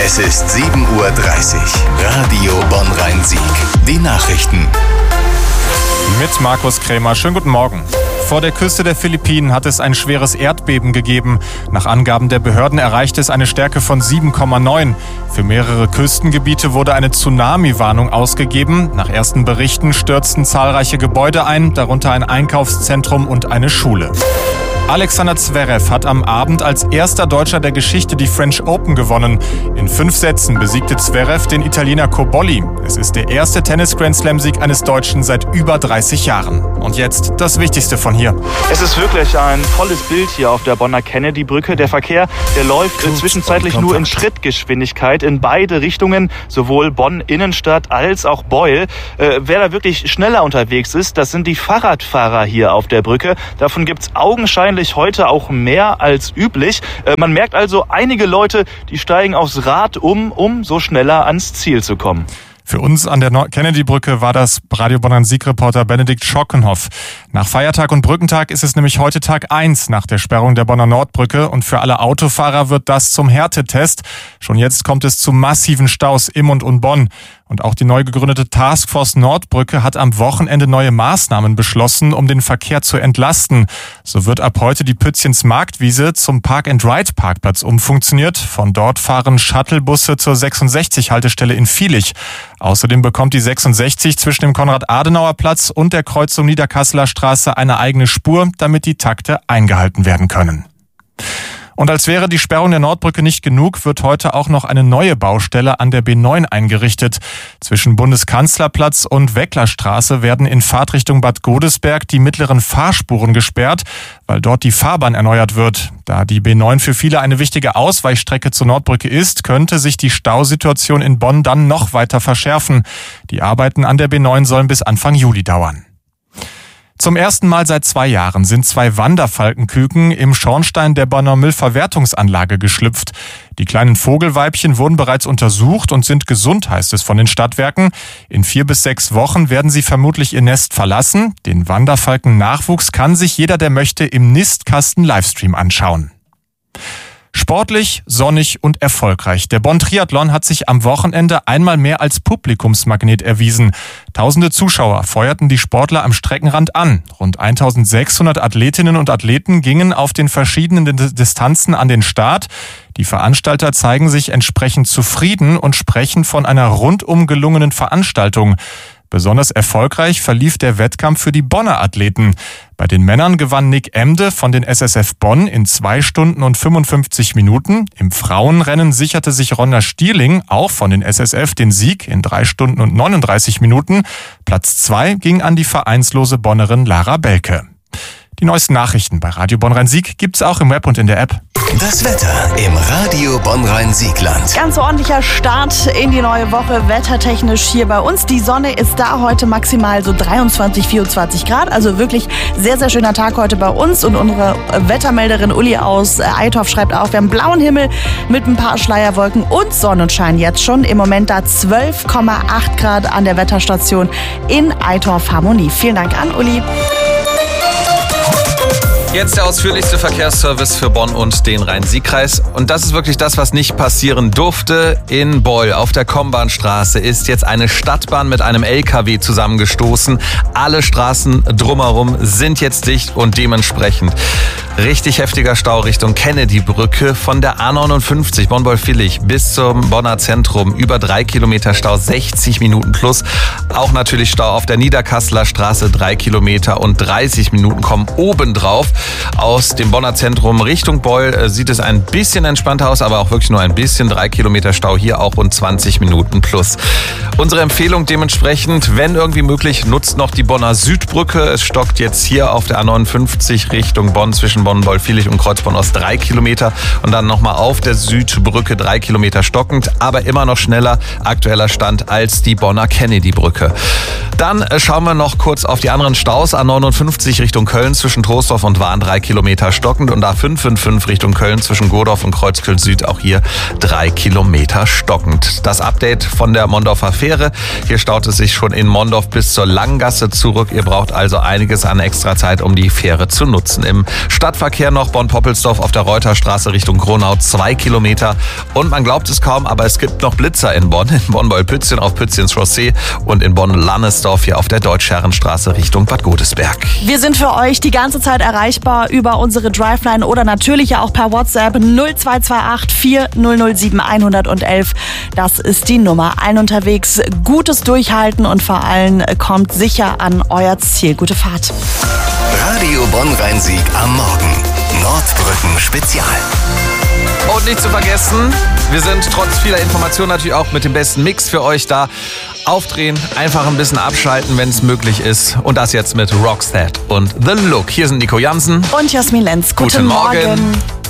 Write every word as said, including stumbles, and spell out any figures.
Es ist sieben Uhr dreißig. Radio Bonn-Rhein-Sieg. Die Nachrichten. Mit Markus Krämer. Schönen guten Morgen. Vor der Küste der Philippinen hat es ein schweres Erdbeben gegeben. Nach Angaben der Behörden erreichte es eine Stärke von sieben Komma neun. Für mehrere Küstengebiete wurde eine Tsunami-Warnung ausgegeben. Nach ersten Berichten stürzten zahlreiche Gebäude ein, darunter ein Einkaufszentrum und eine Schule. Alexander Zverev hat am Abend als erster Deutscher der Geschichte die French Open gewonnen. In fünf Sätzen besiegte Zverev den Italiener Cobolli. Es ist der erste Tennis-Grand-Slam-Sieg eines Deutschen seit über dreißig Jahren. Und jetzt das Wichtigste von hier. Es ist wirklich ein tolles Bild hier auf der Bonner Kennedy-Brücke. Der Verkehr, der läuft zwischenzeitlich nur in Schrittgeschwindigkeit in beide Richtungen, sowohl Bonn-Innenstadt als auch Beul. Äh, wer da wirklich schneller unterwegs ist, das sind die Fahrradfahrer hier auf der Brücke. Davon gibt's augenscheinlich heute auch mehr als üblich. Man merkt also, einige Leute, die steigen aufs Rad um, um so schneller ans Ziel zu kommen. Für uns an der Kennedy-Brücke war das Radio Bonn-Rhein-Sieg-Reporter Benedikt Schockenhoff. Nach Feiertag und Brückentag ist es nämlich heute Tag eins nach der Sperrung der Bonner Nordbrücke und für alle Autofahrer wird das zum Härtetest. Schon jetzt kommt es zu massiven Staus im und um Bonn. Und auch die neu gegründete Taskforce Nordbrücke hat am Wochenende neue Maßnahmen beschlossen, um den Verkehr zu entlasten. So wird ab heute die Pützchens Marktwiese zum Park-and-Ride-Parkplatz umfunktioniert. Von dort fahren Shuttlebusse zur sechsundsechzig-Haltestelle in Viehlich. Außerdem bekommt die sechsundsechzig zwischen dem Konrad-Adenauer-Platz und der Kreuzung Niederkasseler Straße eine eigene Spur, damit die Takte eingehalten werden können. Und als wäre die Sperrung der Nordbrücke nicht genug, wird heute auch noch eine neue Baustelle an der B neun eingerichtet. Zwischen Bundeskanzlerplatz und Wecklerstraße werden in Fahrtrichtung Bad Godesberg die mittleren Fahrspuren gesperrt, weil dort die Fahrbahn erneuert wird. Da die B neun für viele eine wichtige Ausweichstrecke zur Nordbrücke ist, könnte sich die Stausituation in Bonn dann noch weiter verschärfen. Die Arbeiten an der B neun sollen bis Anfang Juli dauern. Zum ersten Mal seit zwei Jahren sind zwei Wanderfalkenküken im Schornstein der Bonner Müllverwertungsanlage geschlüpft. Die kleinen Vogelweibchen wurden bereits untersucht und sind gesund, heißt es von den Stadtwerken. In vier bis sechs Wochen werden sie vermutlich ihr Nest verlassen. Den Wanderfalken-Nachwuchs kann sich jeder, der möchte, im Nistkasten-Livestream anschauen. Sportlich, sonnig und erfolgreich. Der Bonn-Triathlon hat sich am Wochenende einmal mehr als Publikumsmagnet erwiesen. Tausende Zuschauer feuerten die Sportler am Streckenrand an. Rund eintausendsechshundert Athletinnen und Athleten gingen auf den verschiedenen Distanzen an den Start. Die Veranstalter zeigen sich entsprechend zufrieden und sprechen von einer rundum gelungenen Veranstaltung. Besonders erfolgreich verlief der Wettkampf für die Bonner Athleten. Bei den Männern gewann Nick Emde von den S S F Bonn in zwei Stunden und fünfundfünfzig Minuten. Im Frauenrennen sicherte sich Ronna Stierling, auch von den S S F, den Sieg in drei Stunden und neununddreißig Minuten. Platz zwei ging an die vereinslose Bonnerin Lara Belke. Die neuesten Nachrichten bei Radio Bonn-Rhein-Sieg gibt's auch im Web und in der App. Das Wetter im Radio Bonn-Rhein-Siegland. Ganz ordentlicher Start in die neue Woche, wettertechnisch hier bei uns. Die Sonne ist da heute maximal so dreiundzwanzig, vierundzwanzig Grad. Also wirklich sehr, sehr schöner Tag heute bei uns. Und unsere Wettermelderin Uli aus Eitorf schreibt auch, wir haben blauen Himmel mit ein paar Schleierwolken und Sonnenschein jetzt schon. Im Moment da zwölf Komma acht Grad an der Wetterstation in Eitorf Harmonie. Vielen Dank an Uli. Jetzt der ausführlichste Verkehrsservice für Bonn und den Rhein-Sieg-Kreis. Und das ist wirklich das, was nicht passieren durfte. In Beul auf der Kombahnstraße ist jetzt eine Stadtbahn mit einem L K W zusammengestoßen. Alle Straßen drumherum sind jetzt dicht und dementsprechend richtig heftiger Stau Richtung Kennedy-Brücke von der A neunundfünfzig Bonn-Beul-Villich bis zum Bonner Zentrum. Über drei Kilometer Stau, sechzig Minuten plus. Auch natürlich Stau auf der Niederkasseler Straße, drei Kilometer und dreißig Minuten kommen obendrauf. Aus dem Bonner Zentrum Richtung Beul äh, sieht es ein bisschen entspannter aus, aber auch wirklich nur ein bisschen. Drei Kilometer Stau, hier auch rund zwanzig Minuten plus. Unsere Empfehlung dementsprechend, wenn irgendwie möglich, nutzt noch die Bonner Südbrücke. Es stockt jetzt hier auf der A neunundfünfzig Richtung Bonn zwischen Bonn-Beul-Villich und Kreuzbonn-Ost drei Kilometer und dann nochmal auf der Südbrücke drei Kilometer stockend, aber immer noch schneller aktueller Stand als die Bonner Kennedy-Brücke. Dann äh, schauen wir noch kurz auf die anderen Staus. A neunundfünfzig Richtung Köln zwischen Troisdorf und Wahl. Bahn drei Kilometer stockend und A fünf fünf fünf Richtung Köln zwischen Godorf und Kreuzköln Süd auch hier drei Kilometer stockend. Das Update von der Mondorfer Fähre. Hier staut es sich schon in Mondorf bis zur Langgasse zurück. Ihr braucht also einiges an extra Zeit, um die Fähre zu nutzen. Im Stadtverkehr noch Bonn-Poppelsdorf auf der Reuterstraße Richtung Kronau zwei Kilometer. Und man glaubt es kaum, aber es gibt noch Blitzer in Bonn. In Bonn-Beul-Pützchen auf Pützchens Chaussee und in Bonn-Lannesdorf hier auf der Deutschherrenstraße Richtung Bad Godesberg. Wir sind für euch die ganze Zeit erreichbar über unsere Driveline oder natürlich auch per WhatsApp null zwei zwei acht vier null null sieben eins eins eins. Das ist die Nummer. Allen unterwegs gutes Durchhalten und vor allem kommt sicher an euer Ziel. Gute Fahrt. Radio Bonn-Rhein-Sieg am Morgen. Nordbrücken Spezial. Und nicht zu vergessen, wir sind trotz vieler Informationen natürlich auch mit dem besten Mix für euch da. Aufdrehen, einfach ein bisschen abschalten, wenn es möglich ist. Und das jetzt mit Rockstead und The Look. Hier sind Nico Jansen und Jasmin Lenz. Guten, Guten Morgen. Morgen.